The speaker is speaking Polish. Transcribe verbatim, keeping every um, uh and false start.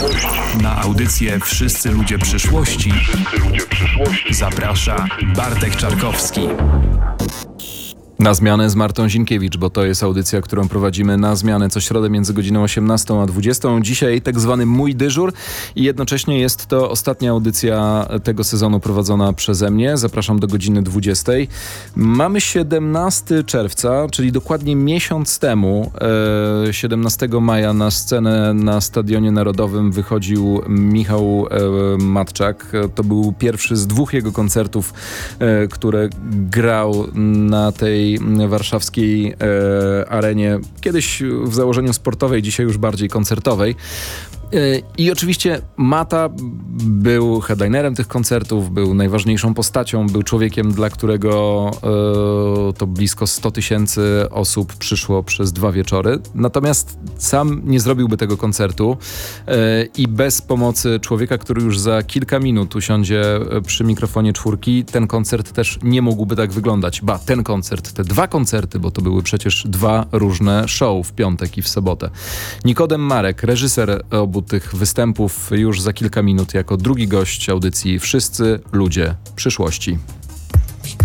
Na audycję Wszyscy Ludzie Przyszłości zaprasza Bartek Czarkowski. Na zmianę z Martą Zinkiewicz, bo to jest audycja, którą prowadzimy na zmianę co środę między godziną osiemnastą a dwudziestą. Dzisiaj tak zwany mój dyżur i jednocześnie jest to ostatnia audycja tego sezonu prowadzona przeze mnie. Zapraszam do godziny dwudziestej. Mamy siedemnastego czerwca, czyli dokładnie miesiąc temu, e, siedemnastego maja na scenę na Stadionie Narodowym wychodził Michał e, Matczak. To był pierwszy z dwóch jego koncertów, e, które grał na tej warszawskiej e, arenie, kiedyś w założeniu sportowej, dzisiaj już bardziej koncertowej. I oczywiście Mata był headlinerem tych koncertów, był najważniejszą postacią, był człowiekiem, dla którego e, to blisko sto tysięcy osób przyszło przez dwa wieczory. Natomiast sam nie zrobiłby tego koncertu e, i bez pomocy człowieka, który już za kilka minut usiądzie przy mikrofonie czwórki, ten koncert też nie mógłby tak wyglądać. Ba, ten koncert, te dwa koncerty, bo to były przecież dwa różne show w piątek i w sobotę. Nikodem Marek, reżyser obu tych występów, już za kilka minut jako drugi gość audycji Wszyscy Ludzie Przyszłości.